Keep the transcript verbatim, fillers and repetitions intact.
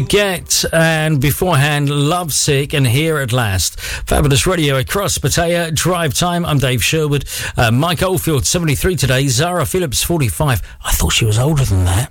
Get, and beforehand, Lovesick and Here at Last. Fabulous radio across Pattaya. Drive Time, I'm Dave Sherwood. Uh, Mike Oldfield, seventy-three today. Zara Phillips, forty-five. I thought she was older than that.